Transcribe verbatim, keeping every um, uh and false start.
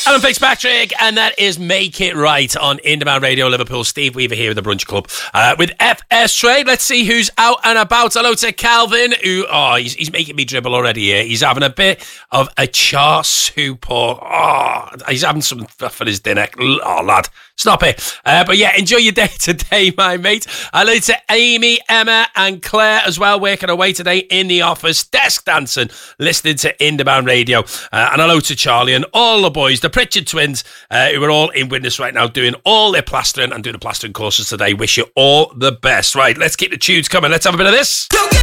Alan Fitzpatrick, and that is Make It Right on In Demand Radio Liverpool. Steve Weaver here with the Brunch Club uh, with F S Trade. Let's see who's out and about. Hello to Calvin, who, oh, he's, he's making me dribble already here. He's having a bit of a char soup, or, oh, he's having some stuff for his dinner. Oh, lad, stop it. Uh, but yeah, enjoy your day today, my mate. Hello to Amy, Emma, and Claire as well, working away today in the office, desk dancing, listening to In Demand Radio. Uh, and hello to Charlie and all the boys, the Pritchard twins, uh, who are all in Widnes right now doing all their plastering and doing the plastering courses today. Wish you all the best. Right, let's keep the tunes coming. Let's have a bit of this. Don't get